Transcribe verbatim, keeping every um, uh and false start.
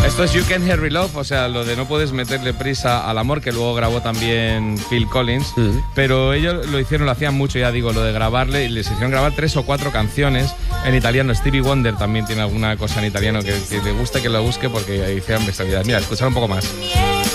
Esto es You Can't Hurry Love, o sea, lo de no puedes meterle prisa al amor, que luego grabó también Phil Collins, uh-huh. pero ellos lo hicieron, lo hacían mucho, ya digo, lo de grabarle, y les hicieron grabar tres o cuatro canciones en italiano. Stevie Wonder también tiene alguna cosa en italiano que, que te guste que lo busque porque hicieron bestialidades. Mira, escuchar un poco más.